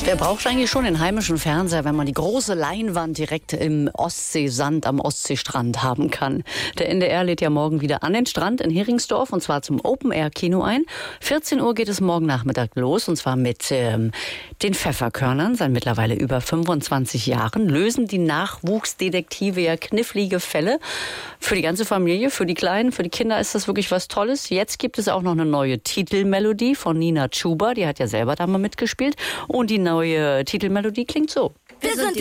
Wer braucht eigentlich schon den heimischen Fernseher, wenn man die große Leinwand direkt im Ostseesand am Ostseestrand haben kann? Der NDR lädt ja morgen wieder an den Strand in Heringsdorf und zwar zum Open-Air-Kino ein. 14 Uhr geht es morgen Nachmittag los und zwar mit den Pfefferkörnern. Seit mittlerweile über 25 Jahren lösen die Nachwuchsdetektive ja knifflige Fälle. Für die ganze Familie, für die Kleinen, für die Kinder ist das wirklich was Tolles. Jetzt gibt es auch noch eine neue Titelmelodie von Nina Chuba. Die hat ja selber da mal mitgespielt. Und die neue Titelmelodie klingt so. Wir sind die